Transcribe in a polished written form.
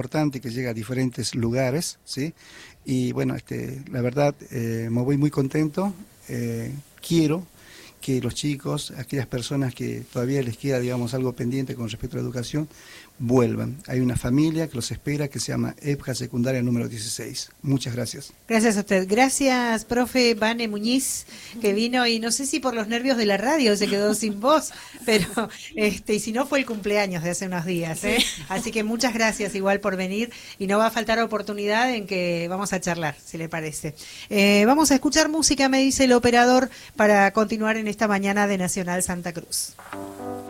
importante que llega a diferentes lugares, ¿sí? Y bueno, la verdad, me voy muy contento. Quiero que los chicos, aquellas personas que todavía les queda, digamos, algo pendiente con respecto a la educación, vuelvan. Hay una familia que los espera que se llama EPJA Secundaria número 16. Muchas gracias. Gracias a usted. Gracias, profe Vane Muñiz, que vino y no sé si por los nervios de la radio se quedó sin voz, pero y si no fue el cumpleaños de hace unos días, ¿eh? Así que muchas gracias igual por venir y no va a faltar oportunidad en que vamos a charlar, si le parece. Vamos a escuchar música, me dice el operador, para continuar en esta mañana de Nacional Santa Cruz.